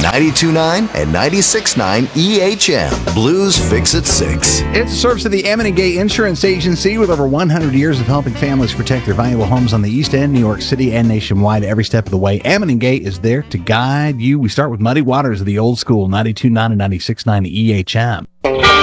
92.9 and 96.9 EHM. Blues Fix at 6. It's a service of the Ammon & Gay Insurance Agency with over 100 years of helping families protect their valuable homes on the East End, New York City, and nationwide every step of the way. Ammon & Gay is there to guide you. We start with Muddy Waters of the old school, 92.9 and 96.9 EHM.